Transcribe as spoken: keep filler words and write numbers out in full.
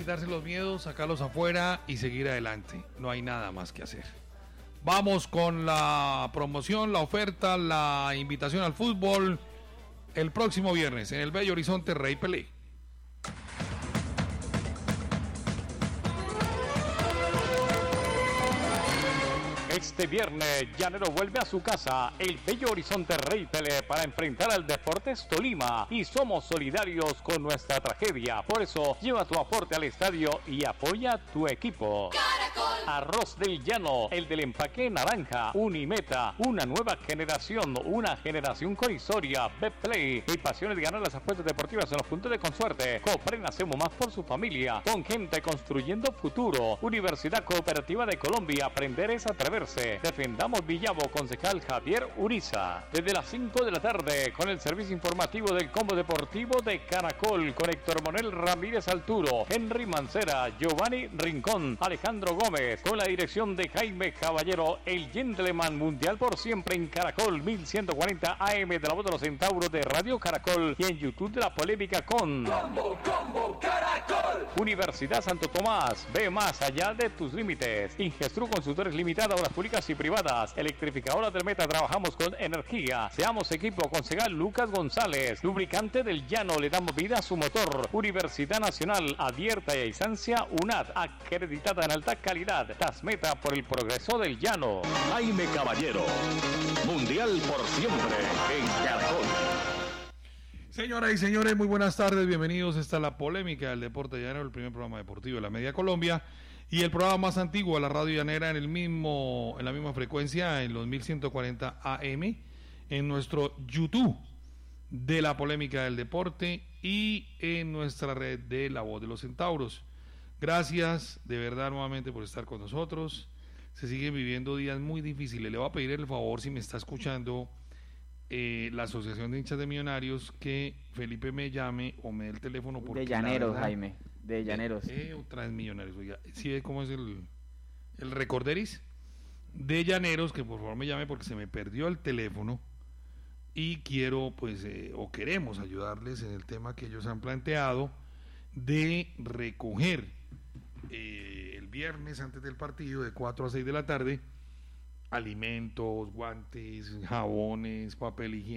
quitarse los miedos, sacarlos afuera y seguir adelante. No hay nada más que hacer. Vamos con la promoción, la oferta, la invitación al fútbol el próximo viernes en el Bello Horizonte Rey Pelé. Este viernes, Llanero vuelve a su casa, el Bello Horizonte Rey Pelé, para enfrentar al Deportes Tolima. Y somos solidarios con nuestra tragedia. Por eso, lleva tu aporte al estadio y apoya tu equipo. Caracol. Arroz del Llano, el del empaque naranja. Unimeta, una nueva generación, una generación con historia. Betplay, y pasiones de ganar las apuestas deportivas en los puntos de consuerte. Copren, hacemos más por su familia. Con gente construyendo futuro. Universidad Cooperativa de Colombia, aprender es atreverse. Defendamos Villavo, concejal Javier Uriza. Desde las cinco de la tarde, con el servicio informativo del Combo Deportivo de Caracol, con Héctor Manuel Ramírez Alturo, Henry Mancera, Giovanni Rincón, Alejandro Gómez, con la dirección de Jaime Caballero, el gentleman mundial por siempre en Caracol, mil ciento cuarenta A M de la voz de los centauros de Radio Caracol, y en YouTube de la polémica con Combo, Combo, Caracol. Universidad Santo Tomás, ve más allá de tus límites. Ingestru Consultores Limitada, obras públicas y privadas. Electrificadoras del Meta, trabajamos con energía. Seamos equipo, concejal Lucas González. Lubricante del Llano, le damos vida a su motor. Universidad Nacional, abierta y a distancia, UNAD, acreditada en alta calidad. Tasmeta, por el progreso del Llano. Jaime Caballero, mundial por siempre en Caracol. Señoras y señores, muy buenas tardes, bienvenidos. Esta es la polémica del deporte llanero, el primer programa deportivo de la Media Colombia y el programa más antiguo de la radio llanera en el mismo, en la misma frecuencia, en los mil ciento cuarenta A M, en nuestro YouTube de la polémica del deporte y en nuestra red de La Voz de los Centauros. Gracias de verdad nuevamente por estar con nosotros. Se siguen viviendo días muy difíciles. Le voy a pedir el favor, si me está escuchando Eh, la Asociación de Hinchas de Millonarios, que Felipe me llame o me dé el teléfono. Porque de Llaneros, verdad, Jaime, de Llaneros. Eh, eh, otra vez Millonarios, oiga, ¿sí ve cómo es el, el recorderis? De Llaneros, que por favor me llame porque se me perdió el teléfono y quiero, pues, eh, o queremos ayudarles en el tema que ellos han planteado de recoger eh, el viernes antes del partido de cuatro a seis de la tarde alimentos, guantes, jabones, papel higiénico